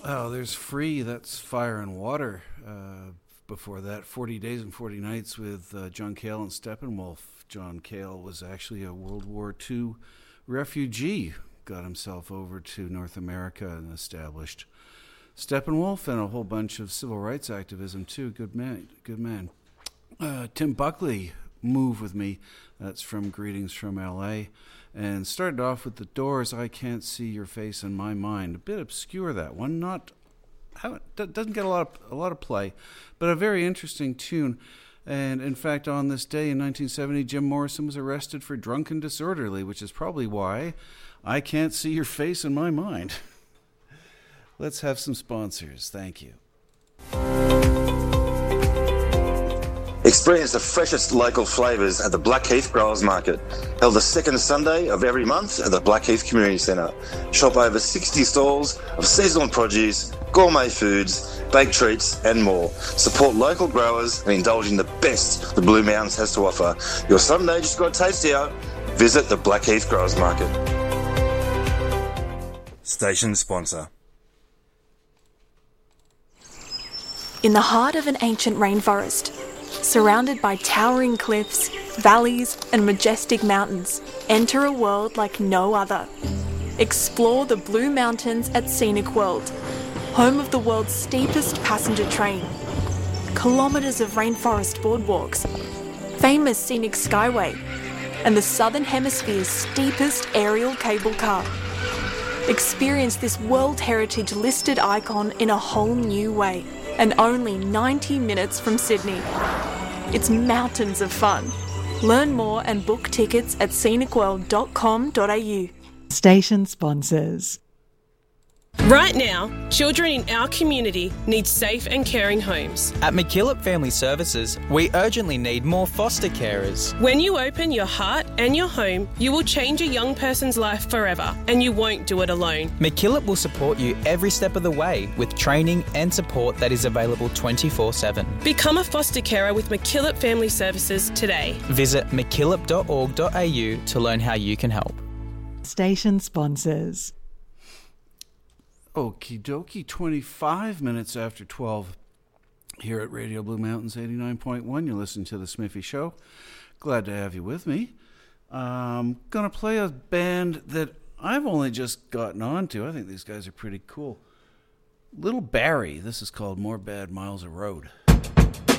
Oh, there's Free, that's Fire and Water. Before that, 40 Days and 40 Nights with John Cale and Steppenwolf. John Cale was actually a World War II refugee, got himself over to North America and established Steppenwolf and a whole bunch of civil rights activism too. Good man, good man. Tim Buckley, Move With Me, that's from Greetings from L.A., and started off with The Doors, I Can't See Your Face in My Mind. A bit obscure, that one. Doesn't get a lot of play, but a very interesting tune. And in fact, on this day in 1970, Jim Morrison was arrested for drunk and disorderly, which is probably why I Can't See Your Face in My Mind. Let's have some sponsors. Thank you. Experience the freshest local flavours at the Blackheath Growers Market, held the second Sunday of every month at the Blackheath Community Centre. Shop over 60 stalls of seasonal produce, gourmet foods, baked treats and more. Support local growers and indulge in the best the Blue Mountains has to offer. Your Sunday just got tastier. Visit the Blackheath Growers Market. Station sponsor. In the heart of an ancient rainforest, surrounded by towering cliffs, valleys, and majestic mountains, enter a world like no other. Explore the Blue Mountains at Scenic World, home of the world's steepest passenger train, kilometres of rainforest boardwalks, famous scenic skyway, and the Southern Hemisphere's steepest aerial cable car. Experience this World Heritage listed icon in a whole new way, and only 90 minutes from Sydney. It's mountains of fun. Learn more and book tickets at scenicworld.com.au. Station sponsors. Right now, children in our community need safe and caring homes. At McKillop Family Services, we urgently need more foster carers. When you open your heart and your home, you will change a young person's life forever, and you won't do it alone. McKillop will support you every step of the way with training and support that is available 24/7. Become a foster carer with McKillop Family Services today. Visit mckillop.org.au to learn how you can help. Station sponsors. Okie dokie, 25 minutes after 12 here at Radio Blue Mountains 89.1. You're listening to The Smithy Show. Glad to have you with me. I'm going to play a band that I've only just gotten onto. I think these guys are pretty cool. Little Barrie. This is called More Bad Miles of Road.